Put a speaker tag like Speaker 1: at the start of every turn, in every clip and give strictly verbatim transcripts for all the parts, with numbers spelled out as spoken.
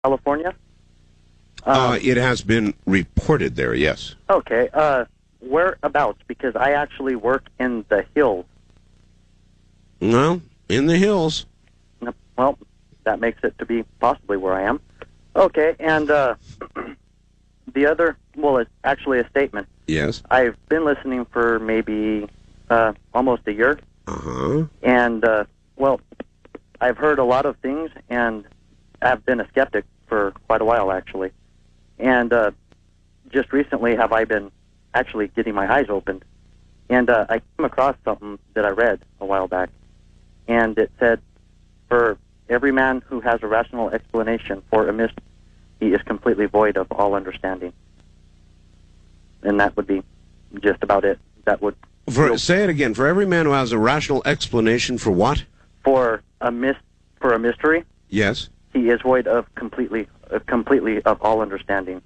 Speaker 1: California.
Speaker 2: Uh, it has been reported there, yes.
Speaker 1: Okay. Uh, whereabouts? Because I actually work in the hills.
Speaker 2: Well, in the hills.
Speaker 1: Well, that makes it to be possibly where I am. Okay, and uh, the other, well, it's actually a statement.
Speaker 2: Yes.
Speaker 1: I've been listening for maybe uh, almost a year.
Speaker 2: Uh-huh.
Speaker 1: And, uh, well, I've heard a lot of things, and I've been a skeptic for quite a while, actually. And uh, just recently have I been actually getting my eyes opened. And uh, I came across something that I read a while back. And it said, for every man who has a rational explanation for a mystery, he is completely void of all understanding. And that would be just about it. That would
Speaker 2: For, say it again. For every man who has a rational explanation for what?
Speaker 1: For a mis for a mystery,
Speaker 2: Yes.
Speaker 1: he is void of completely, uh, completely of all understanding.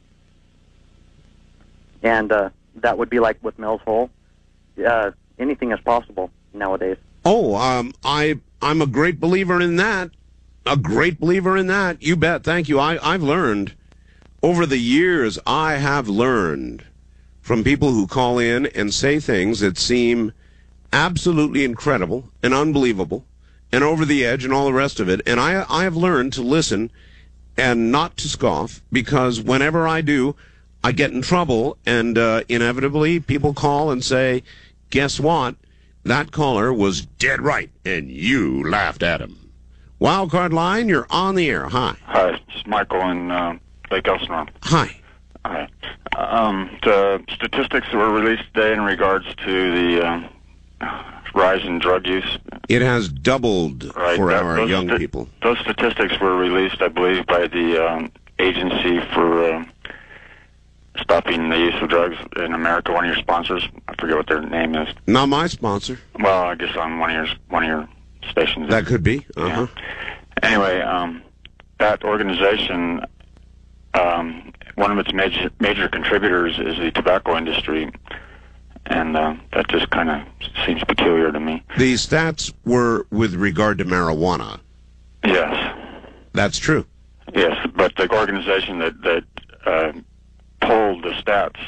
Speaker 1: And uh, that would be like with Mel's Hole. Uh, anything is possible nowadays.
Speaker 2: Oh, um, I, I'm a great believer in that. A great believer in that. You bet. Thank you. I, I've learned over the years, I have learned from people who call in and say things that seem absolutely incredible and unbelievable and over the edge and all the rest of it. And I, I have learned to listen and not to scoff, because whenever I do, I get in trouble, and uh, inevitably people call and say, guess what? That caller was dead right, and you laughed at him. Wildcard line, you're on the air. Hi.
Speaker 3: Hi, it's Michael in uh, Lake Elsinore.
Speaker 2: Hi.
Speaker 3: Hi. Um, the statistics that were released today in regards to the um, rise in drug use.
Speaker 2: It has doubled
Speaker 3: right,
Speaker 2: for
Speaker 3: that,
Speaker 2: our young
Speaker 3: sti-
Speaker 2: people.
Speaker 3: Those statistics were released, I believe, by the um, Agency for uh, Stopping the Use of Drugs in America, one of your sponsors. I forget what their name is.
Speaker 2: Not my sponsor.
Speaker 3: Well, I guess on one of your, one of your stations.
Speaker 2: That could be. Uh-huh.
Speaker 3: Yeah. Anyway, um, that organization, um, one of its major major contributors is the tobacco industry, and uh, that just kind of seems peculiar to me.
Speaker 2: The stats were with regard to marijuana.
Speaker 3: Yes.
Speaker 2: That's true.
Speaker 3: Yes, but the organization that, that uh, pulled the stats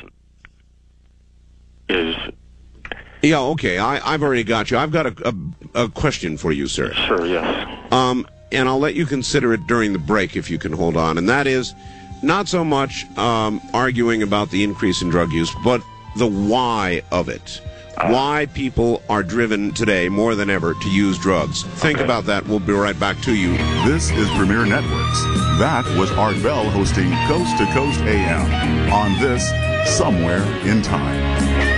Speaker 3: is...
Speaker 2: Yeah, okay, I, I've already got you. I've got a, a, a question for you, sir.
Speaker 3: Sure, yes.
Speaker 2: Um, and I'll let you consider it during the break if you can hold on. And that is not so much um, arguing about the increase in drug use, but the why of it. Uh, why people are driven today more than ever to use drugs. Think
Speaker 3: okay.
Speaker 2: about that. We'll be right back to you.
Speaker 4: This is Premier Networks. That was Art Bell hosting Coast to Coast A M on this Somewhere in Time.